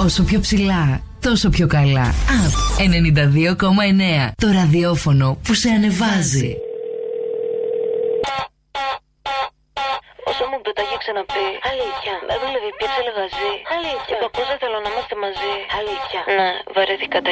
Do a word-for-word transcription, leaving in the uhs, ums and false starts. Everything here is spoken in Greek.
Όσο πιο ψηλά, τόσο πιο καλά. Απ ενενήντα δύο κόμμα εννέα. Το ραδιόφωνο που σε ανεβάζει. Όσο μου το τα είχε ξαναπεί. Αλήθεια. Δεν δουλεύει πια σε λεγαζί. Αλήθεια. Και κακώς δεν θέλω να είμαστε μαζί. Αλήθεια. Ναι, βαρέθηκα τα